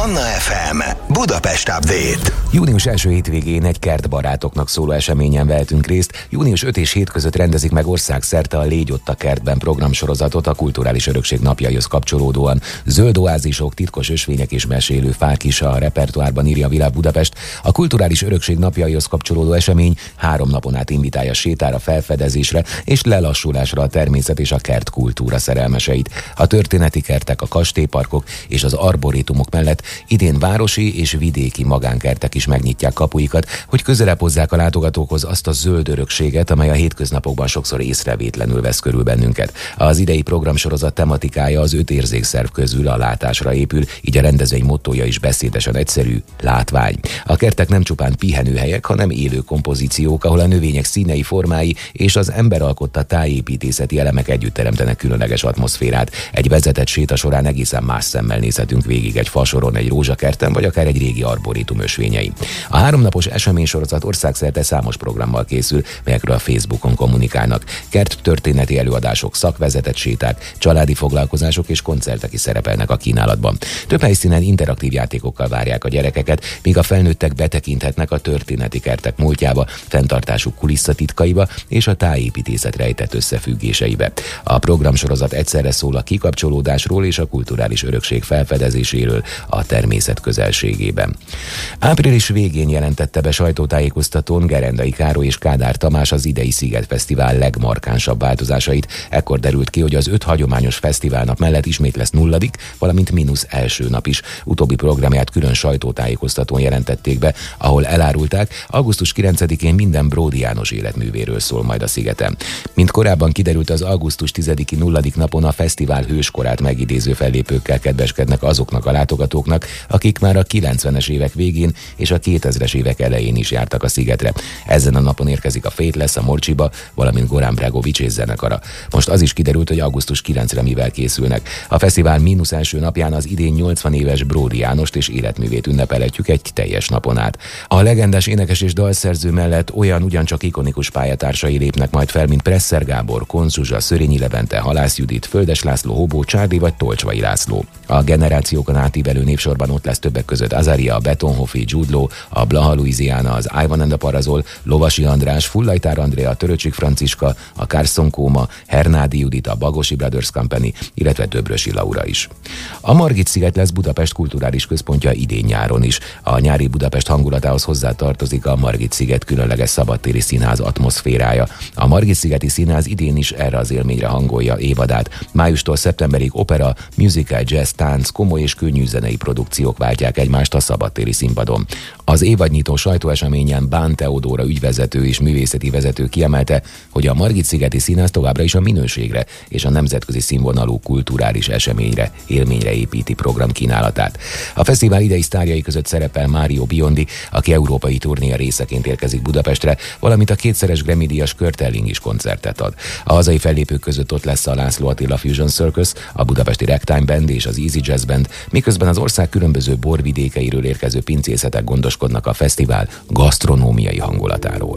Manna FM Budapest Update. Június első hétvégén egy kertbarátoknak szóló eseményen vehetünk részt. Június 5 és 7 között rendezik meg országszerte a Légy ott a kertben programsorozatot a kulturális örökség napjaihoz kapcsolódóan. Zöld oázisok, titkos ösvények és mesélő fák is a repertoárban, írja Világ Budapest. A kulturális örökség napjaihoz kapcsolódó esemény 3 napon át invitálja sétára, felfedezésre és lelassulásra a természet és a kertkultúra szerelmeseit. A történeti kertek, a kastélyparkok és az arborétumok mellett idén városi és vidéki magánkertek is megnyitják kapuikat, hogy közelebb hozzák a látogatókhoz azt a zöld örökséget, amely a hétköznapokban sokszor észrevétlenül vesz körül bennünket. Az idei programsorozat tematikája az 5 érzékszerv közül a látásra épül, így a rendezvény mottója is beszédesen egyszerű: látvány. A kertek nem csupán pihenőhelyek, hanem élő kompozíciók, ahol a növények színei, formái és az ember alkotta tájépítészeti elemek együtt teremtenek különleges atmoszférát. Egy vezetett séta során egészen más szemmel nézhetünk végig egy fasoron, egy rózsakerten, vagy akár egy régi arborétum ösvényei. A 3 napos eseménysorozat országszerte számos programmal készül, melyekről a Facebookon kommunikálnak. Kerttörténeti előadások, szakvezetett séták, családi foglalkozások és koncertek is szerepelnek a kínálatban. Több helyszínen interaktív játékokkal várják a gyerekeket, míg a felnőttek betekinthetnek a történeti kertek múltjába, fenntartásuk kulisszatitkaiba és a tájépítészet rejtett összefüggéseibe. A programsorozat egyszerre szól a kikapcsolódásról és a kulturális örökség felfedezéséről a természet közelségében. Április végén jelentette be sajtótájékoztatón Gerendai Károly és Kádár Tamás az idei Szigetfesztivál legmarkánsabb változásait. Ekkor derült ki, hogy az 5 hagyományos fesztiválnap mellett ismét lesz 0., valamint -1 nap is. Utóbbi programját külön sajtótájékoztatón jelentették be, ahol elárulták, augusztus 9-én minden Bródi János életművéről szól majd a szigeten. Mint korábban kiderült, az augusztus 10-i 0. napon a fesztivál hőskorát megidéző fellépőkkel kedveskednek azoknak a látogatóknak, akik már a 90-es évek végén és a 2000-es évek elején is jártak a szigetre. Ezen a napon érkezik a Faithless, a Morcsiba, valamint Goran Bregovics és zenekara. Most az is kiderült, hogy augusztus 9-re mivel készülnek. A fesztivál -1 napján az idén 80 éves Bródi Jánost és életművét ünnepelhetjük egy teljes napon át. A legendás énekes és dalszerző mellett olyan ugyancsak ikonikus pályatársai lépnek majd fel, mint Presser Gábor, Koncz Zsuzsa, Szörényi Levente, Halász Judit, Földes László, Hobó Csárdi vagy Tolcsvai László. A generációkon átívelő névsorban ott lesz többek között Azaria, Betonhoffi, Jude Law, a Blaha Louisiana, az Ivan and the Parazol, Lovasi András, Fullajtár Andrea, Töröcsik Franciska, a Carson Kóma, Hernádi Judit, a Bagosi Brothers Company, illetve Döbrösi Laura is. A Margit-sziget lesz Budapest kulturális központja idén nyáron is. A nyári Budapest hangulatához hozzátartozik a Margit-sziget különleges szabadtéri színház atmoszférája. A Margit-szigeti színház idén is erre az élményre hangolja évadát. Májustól szeptemberig opera, musical, jazz, tánc, komoly és könnyű zenei produkciók váltják egymást a szabadtéri színpadon. Az évadnyitó sajtóeseményen Bán Teodóra ügyvezető és művészeti vezető kiemelte, hogy a Margit-szigeti színház továbbra is a minőségre és a nemzetközi színvonalú kulturális eseményre, élményre építi programkínálatát. A fesztivál idei sztárjai között szerepel Mário Biondi, aki európai turnéja részeként érkezik Budapestre, valamint a 2-szeres Grammy-díjas Kurt Elling is koncertet ad. A hazai fellépők között ott lesz a László Attila Fusion Circus, a budapesti Ragtime Band és az Easy Jazz Band, miközben az ország különböző borvidékeiről érkező pincészetek gondoskodnak a fesztivál gasztronómiai hangulatáról.